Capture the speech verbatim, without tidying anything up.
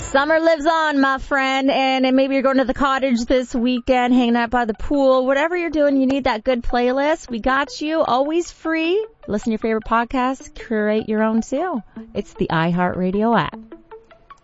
Summer lives on, my friend, and, and maybe you're going to the cottage this weekend, hanging out by the pool. Whatever you're doing, you need that good playlist. We got you, always free. Listen to your favorite podcasts, curate your own too. It's the iHeartRadio app.